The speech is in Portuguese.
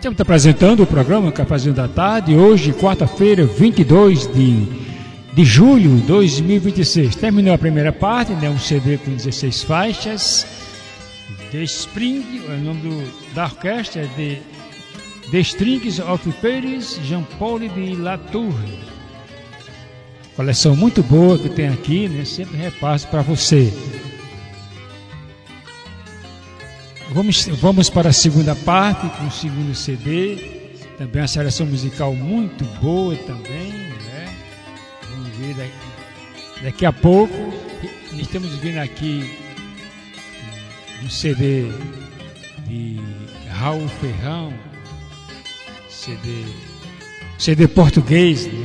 Estamos apresentando o programa Cafézinho da Tarde, hoje, quarta-feira, 22 de julho de 2026. Terminou a primeira parte, né, um CD com 16 faixas. The Spring, o nome da orquestra é The Strings of Paris, Jean-Paul de Latour. Coleção muito boa que tem aqui, né? Sempre repasso para você. Vamos para a segunda parte, com o segundo CD. Também uma seleção musical muito boa também, né? Vamos ver daqui a pouco. Estamos vendo aqui um CD de Raul Ferrão, CD português, né?